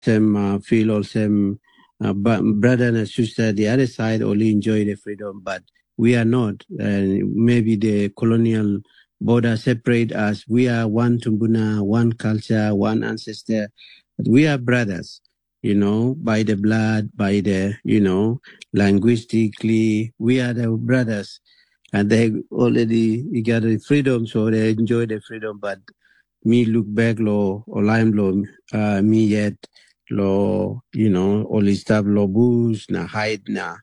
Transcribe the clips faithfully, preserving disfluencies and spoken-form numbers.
same uh, feel or same uh, brother and sister. The other side only enjoy the freedom, but we are not. And maybe the colonial border separate us. We are one Tumbuna, one culture, one ancestor. But we are brothers, you know, by the blood, by the, you know, linguistically, we are the brothers. And they already got the freedom, so they enjoy the freedom. But me look back, lo, or lime, lo, uh, me yet, lo, you know, only stuff, lo, booze, na hide, na,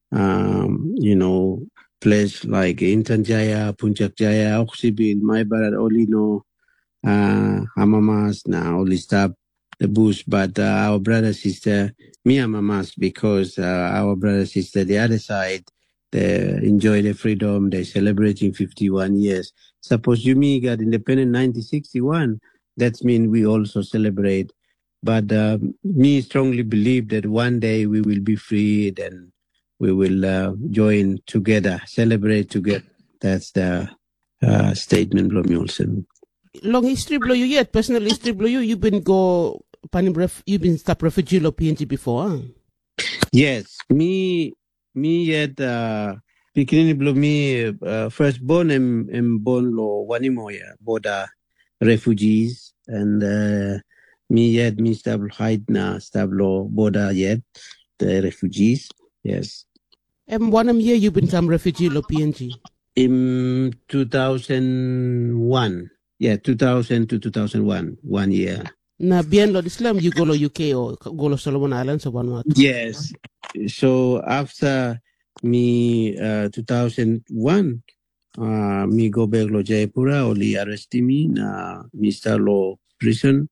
um, you know, place like Intan Jaya, Puncak Jaya, Oksibil, my brother only know, uh, Hamamas, na, only stuff, the booze. But uh, our brother, sister, me Hamamas, because uh, our brother, sister, the other side, they enjoy the freedom. They're celebrating fifty-one years. Suppose you me got independent nineteen sixty-one. That means we also celebrate. But uh, me strongly believe that one day we will be free. Then we will uh, join together, celebrate together. That's the uh, statement from Olsen. Long history blow you yet? Personal history blow you? You've been go, you've been stop refugee lo P N G before? Huh? Yes, me. Me yet uh beginning blow me uh, first born in in born lo Wanimoya border refugees and uh, me yet me stable hide na stable border yet the refugees. Yes. And one year you become refugee lo P N G? In two thousand one. Yeah, two thousand to two thousand one. One year. Na bien lo Islam you go to U K or go to Solomon Islands or Vanuatu? Yes. So after me uh, two thousand one, uh, me go back to Jayapura, only arrest me na Mister Law prison.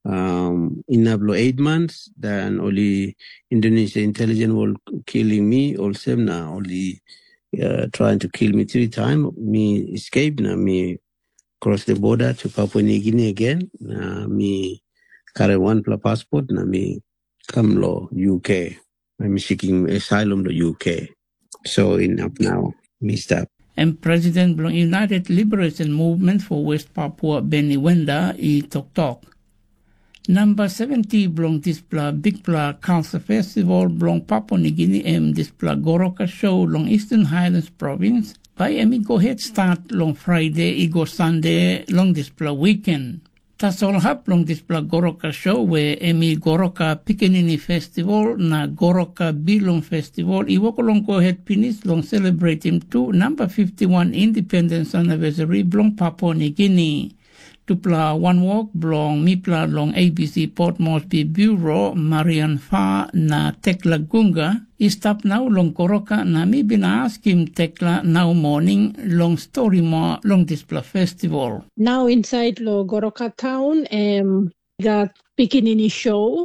Um, in ablo eight months, then only Indonesia intelligence will killing me. Also na only uh, trying to kill me three times. Me escape na me cross the border to Papua New Guinea again. Na me carry one passport na me come law U K. I'm seeking asylum to U K. So in up now, me stop. And President of United Liberation Movement for West Papua, Benny Wenda, i Tok Tok. Number seventy belong displa Big Pla Cancer Festival belong Papua New Guinea em displa Goroka Show long Eastern Highlands Province. By emi go head start long Friday, i go Sunday long displa weekend. Tasol hap long displa Goroka Show where emi Goroka Pikinini Festival na Goroka Bilong Festival iwako long go head finish long celebrating to number fifty-one Independence Anniversary belong Papua New Guinea. Tupla One Walk belong Mipla long A B C Port Moresby Bureau Marian Fa na Tekla Gunga istap now long Goroka na mi bina askim Tekla now morning long story mo long display festival. Now inside lo Goroka town um got Pikinini show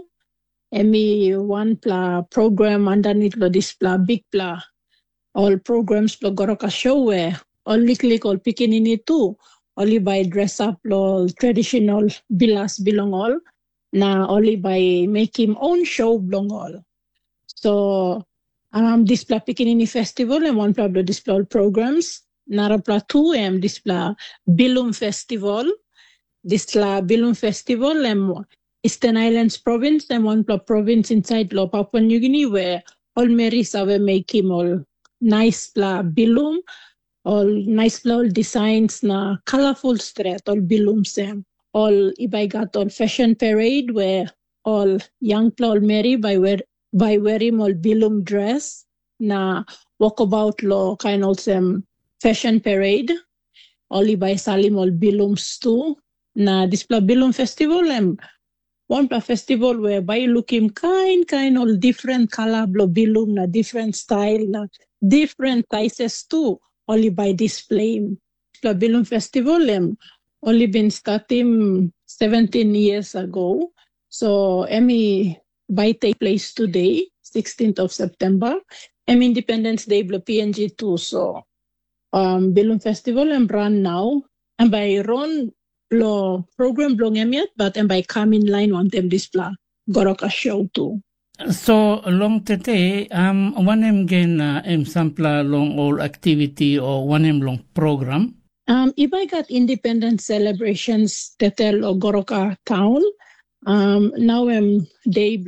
emi one pla program underneath lo display big pla all programs lo Goroka show where all click all Pikinini too. Only by dress up lo traditional bilas belong all. Na only by make him own show belong all. So um display Pikinini festival and one pla display all programs. Narapla two em display Bilum festival. Display Bilum festival and Eastern Islands province and one pla province inside lo Papua New Guinea where all Marys have make him all nice pla Bilum. All nice all designs na colorful street all bilum sem. All ibay got all fashion parade where all young all Mary by wear by wearing all bilum dress na walkabout lo kind of sem fashion parade. All ibay salim all bilums too. Na display bilum festival and one pla festival where by look him kind kind all different color blo bilum na different style na different sizes too. Only by display. The Bilum Festival um, only been starting seventeen years ago. So Emmy by take place today, sixteenth of September. M Independence Day blo P N G too. So um Bilum Festival and run now. And by run blo program blong emiat, but and by come in line on them display Goroka show too. So long tete um one em gen uh, em sampla long all activity or one em long program. Um if I got independent celebrations tete lo Goroka town Um, now I'm day